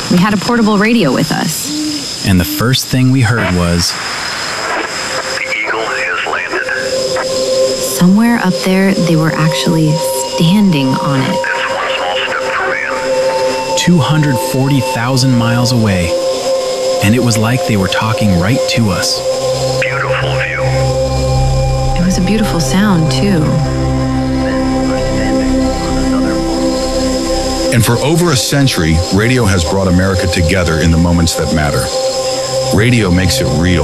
We had a portable radio with us. And the first thing we heard was... The Eagle has landed. Somewhere up there, they were actually standing on it. That's one small step for man. 240,000 miles away. And it was like they were talking right to us. Beautiful view. It was a beautiful sound, too. And for over a century, radio has brought America together in the moments that matter. Radio makes it real.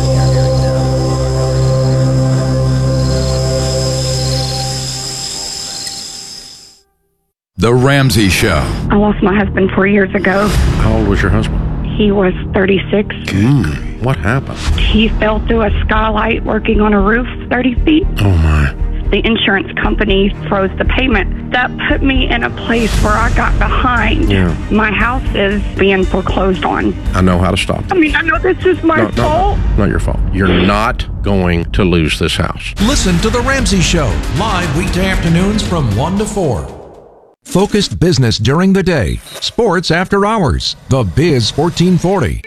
The Ramsey Show. I lost my husband 4 years ago. How old was your husband? He was 36. What happened? He fell through a skylight working on a roof 30 feet. Oh, my. The insurance company froze the payment. That put me in a place where I got behind. Yeah. My house is being foreclosed on. I know how to stop it. I mean, I know this is my fault. Not your fault. You're not going to lose this house. Listen to The Ramsey Show, live weekday afternoons from 1 to 4. Focused business during the day. Sports after hours. The Biz 1440.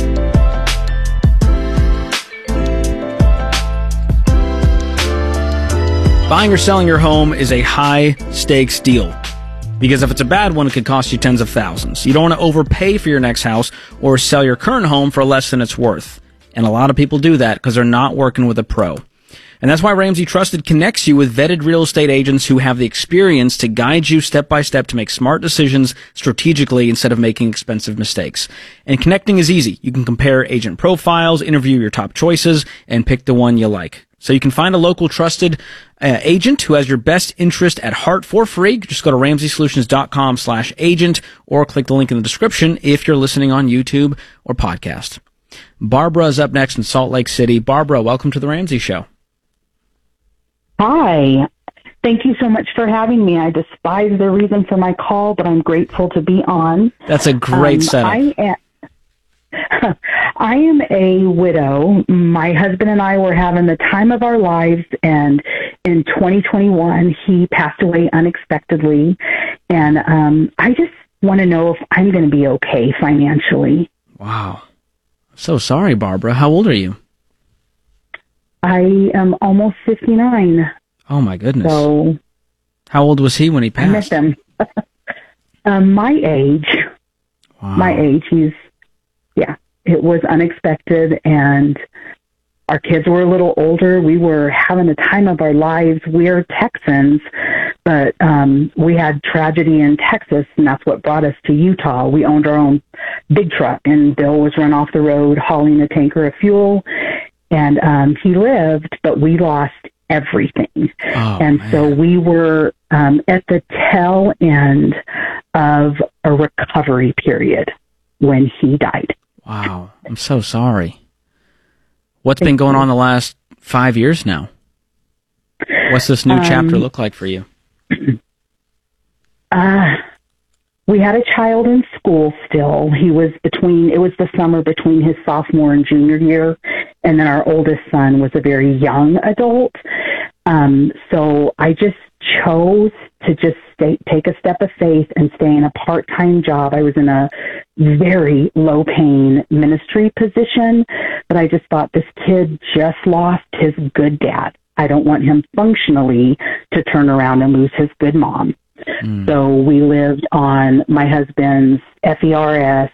Buying or selling your home is a high-stakes deal. Because if it's a bad one, it could cost you tens of thousands. You don't want to overpay for your next house or sell your current home for less than it's worth. And a lot of people do that because they're not working with a pro. And that's why Ramsey Trusted connects you with vetted real estate agents who have the experience to guide you step by step to make smart decisions strategically instead of making expensive mistakes. And connecting is easy. You can compare agent profiles, interview your top choices, and pick the one you like. So you can find a local trusted agent who has your best interest at heart for free. Just go to RamseySolutions.com/agent or click the link in the description if you're listening on YouTube or podcast. Barbara is up next in Salt Lake City. Barbara, welcome to The Ramsey Show. Hi. Thank you so much for having me. I despise the reason for my call, but I'm grateful to be on. That's a great setup. I am a widow. My husband and I were having the time of our lives, and in 2021, he passed away unexpectedly. And I just want to know if I'm going to be okay financially. Wow. So sorry, Barbara. How old are you? I am almost 59. Oh, my goodness. So, how old was he when he passed? I met him. My age. Wow. My age. It was unexpected, and our kids were a little older. We were having the time of our lives. We're Texans, but we had tragedy in Texas, and that's what brought us to Utah. We owned our own big truck, and Bill was run off the road hauling a tanker of fuel, and he lived, but we lost everything. So we were at the tail end of a recovery period when he died. Wow. I'm so sorry. What's been going on the last 5 years now? What's this new chapter look like for you? We had a child in school still. It was the summer between his sophomore and junior year. And then our oldest son was a very young adult. So I just chose to just take a step of faith and stay in a part-time job. I was in a very low-paying ministry position, but I just thought this kid just lost his good dad. I don't want him functionally to turn around and lose his good mom. So we lived on my husband's FERS,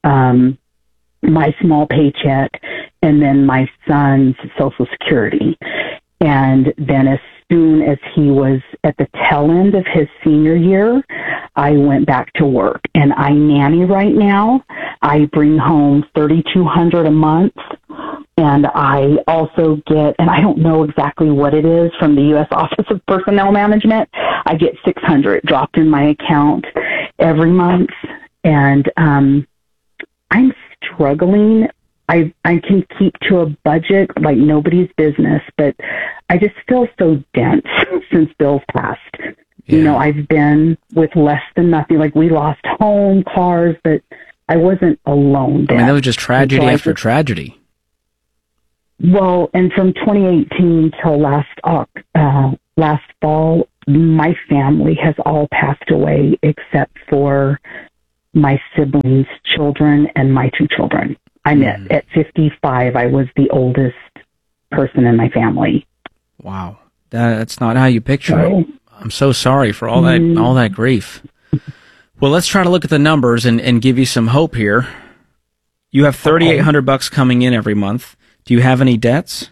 my small paycheck, and then my son's Social Security. And then as soon as he was at the tail end of his senior year, I went back to work. And I nanny right now. I bring home $3,200 a month. And I also get, and I don't know exactly what it is from the U.S. Office of Personnel Management, I get $600 dropped in my account every month. And I'm struggling. I can keep to a budget like nobody's business, but I just feel so dense since Bill's passed. Yeah. You know, I've been with less than nothing. Like, we lost home, cars, but I wasn't alone then. I mean, that was just tragedy after tragedy. Well, and from 2018 till last fall, my family has all passed away except for my siblings' children and my 2 children. At 55, I was the oldest person in my family. Wow. That's not how you picture it. I'm so sorry for all that grief. Well, let's try to look at the numbers and give you some hope here. You have $3,800 coming in every month. Do you have any debts?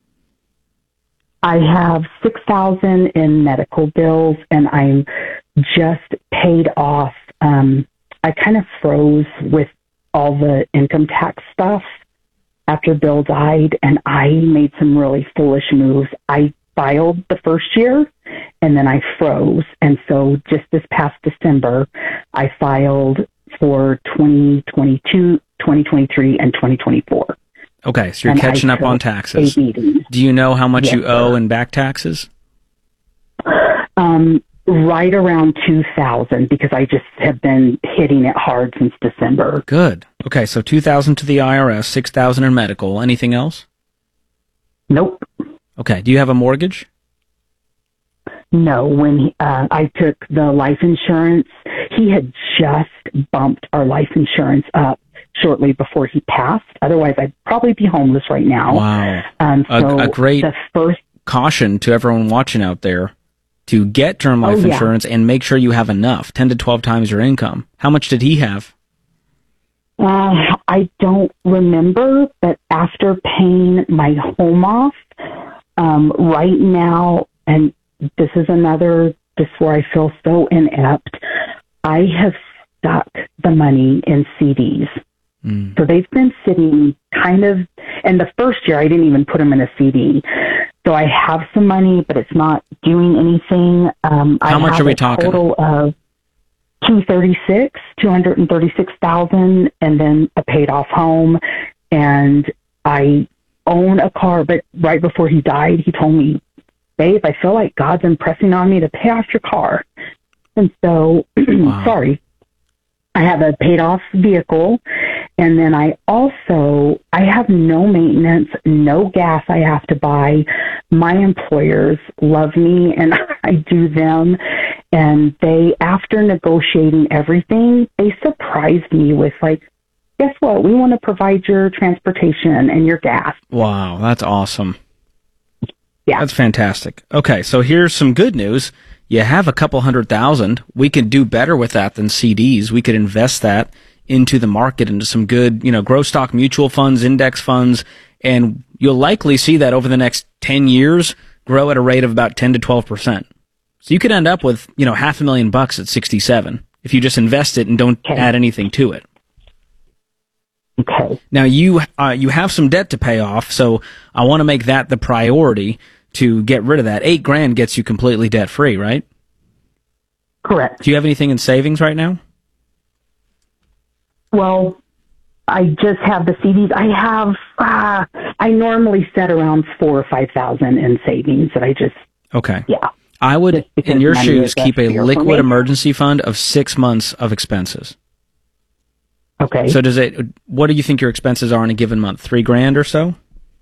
I have $6,000 in medical bills, and I'm just paid off. I kind of froze with all the income tax stuff after Bill died, and I made some really foolish moves. I filed the first year, and then I froze. And so just this past December, I filed for 2022, 2023, and 2024. Okay, so you're catching up on taxes. Do you know how much you owe in back taxes? Right around $2,000, because I just have been hitting it hard since December. Good. Okay, so $2,000 to the IRS, $6,000 in medical. Anything else? Nope. Okay. Do you have a mortgage? No. When I took the life insurance, he had just bumped our life insurance up shortly before he passed. Otherwise, I'd probably be homeless right now. Wow. So a great caution to everyone watching out there to get term life insurance and make sure you have enough, 10 to 12 times your income. How much did he have? I don't remember, but after paying my home off, right now, and this is where I feel so inept, I have stuck the money in CDs. So they've been sitting kind of, and the first year I didn't even put them in a CD. So I have some money, but it's not doing anything. How much are we talking? Total of $236,000, and then a paid off home. And I own a car, but right before he died, he told me, "Babe, I feel like God's impressing on me to pay off your car." And so, sorry, I have a paid off vehicle. And then I have no maintenance, no gas I have to buy. My employers love me and I do them. And they, after negotiating everything, they surprised me with like, guess what? We want to provide your transportation and your gas. Wow, that's awesome. Yeah. That's fantastic. Okay, so here's some good news. You have a couple $100,000. We could do better with that than CDs. We could invest that into the market, into some good, growth stock mutual funds, index funds, and you'll likely see that over the next 10 years grow at a rate of about 10 to 12%. So you could end up with, $500,000 at 67 if you just invest it and don't add anything to it. Okay. Now you have some debt to pay off, so I want to make that the priority to get rid of that. $8,000 gets you completely debt free, right? Correct. Do you have anything in savings right now? Well, I just have the CDs. I normally set around $4,000 or $5,000 in savings that I just. Okay. Yeah. I would, in your shoes, keep a liquid emergency fund of 6 months of expenses. Okay. So what do you think your expenses are in a given month? $3,000 or so?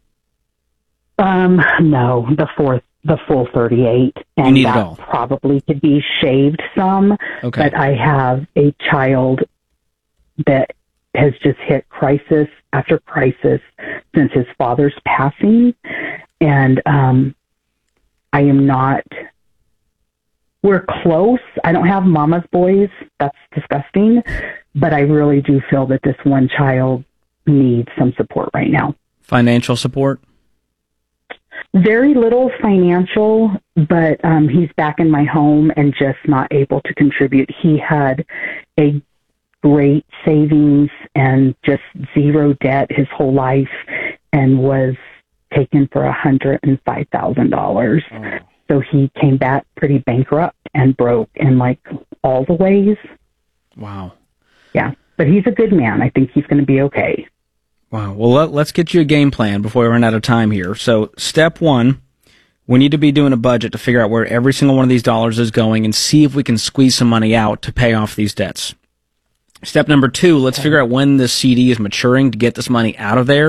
No, the full 38. And you need it all. Probably could be shaved some. Okay. But I have a child that has just hit crisis after crisis since his father's passing. And I am not, we're close. I don't have mama's boys. That's disgusting. But I really do feel that this one child needs some support right now. Financial support? Very little financial, but he's back in my home and just not able to contribute. He had a great savings and just zero debt his whole life and was taken for $105,000. Oh. So he came back pretty bankrupt and broke in like all the ways. Wow. Yeah, but he's a good man. I think he's going to be okay. Wow. Well, let's get you a game plan before we run out of time here. So step one, we need to be doing a budget to figure out where every single one of these dollars is going and see if we can squeeze some money out to pay off these debts. Step number two, let's figure out when this CD is maturing to get this money out of there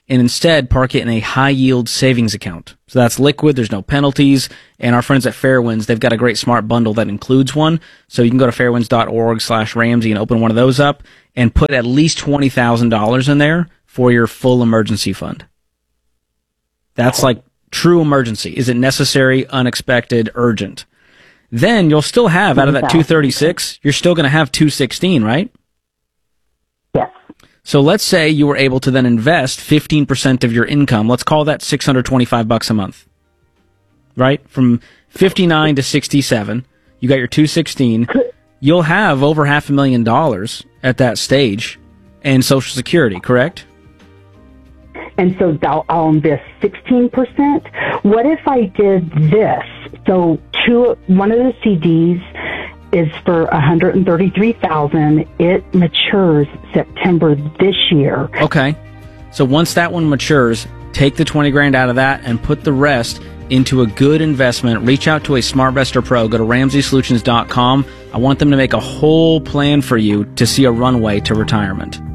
and instead park it in a high-yield savings account. So that's liquid, there's no penalties, and our friends at Fairwinds, they've got a great smart bundle that includes one. So you can go to fairwinds.org/Ramsey and open one of those up and put at least $20,000 in there for your full emergency fund. That's like true emergency. Is it necessary, unexpected, urgent? Then you'll still have, out of that 236, you're still going to have 216, right? Yes. So let's say you were able to then invest 15% of your income. Let's call that $625 a month, right? From 59 to 67, you got your 216. You'll have over $500,000 at that stage in Social Security, correct? And so I'll invest 16%. What if I did this? So one of the CDs is for $133,000. It matures September this year. Okay. So once that one matures, take the $20,000 out of that and put the rest into a good investment. Reach out to a SmartVestor Pro. Go to RamseySolutions.com. I want them to make a whole plan for you to see a runway to retirement.